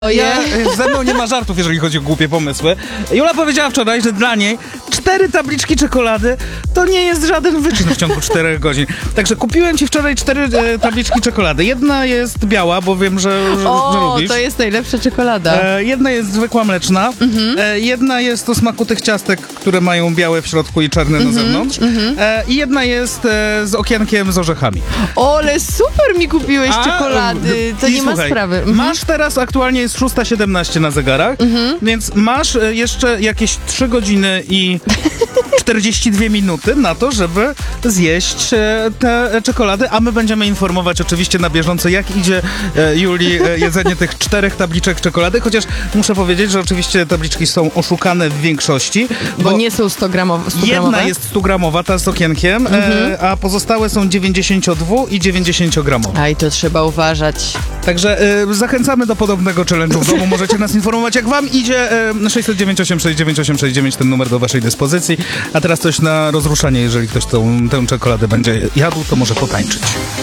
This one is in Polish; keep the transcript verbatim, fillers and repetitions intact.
Ja, ze mną nie ma żartów, jeżeli chodzi o głupie pomysły. Jula powiedziała wczoraj, że dla niej cztery tabliczki czekolady to nie jest żaden wyczyn w ciągu czterech godzin. Także kupiłem ci wczoraj cztery e, tabliczki czekolady. Jedna jest biała, bo wiem, że, że, o, że lubisz. to jest najlepsza czekolada. E, jedna jest zwykła mleczna. Mhm. E, jedna jest o smaku tych ciastek, które mają białe w środku i czarne mhm, na zewnątrz. Mhm. E, I jedna jest e, z okienkiem z orzechami. O, ale super mi kupiłeś A, czekolady. To i nie słuchaj, ma sprawy. Mhm. Masz teraz, aktualnie jest szósta siedemnaście na zegarach, mhm. więc masz e, jeszcze jakieś trzy godziny i czterdzieści dwie minuty na to, żeby zjeść e, te czekolady, a my będziemy informować oczywiście na bieżąco, jak idzie e, Julii e, jedzenie tych czterech tabliczek czekolady, chociaż muszę powiedzieć, że oczywiście tabliczki są oszukane w większości, bo, bo nie są sto gramowe. Jedna jest sto gramowa, ta z okienkiem, mhm. e, a pozostałe są dziewięćdziesięciodwu i dziewięćdziesiąt gramowe. Aj, to trzeba uważać. Także e, zachęcamy do podobnego challenge'u w domu. Możecie nas informować, jak wam idzie. E, sześć dziewięć osiem sześć dziewięć osiem sześć dziewięć, ten numer do waszej dyspozycji. A teraz coś na rozruszanie, jeżeli ktoś tą, tę czekoladę będzie jadł, to może potańczyć.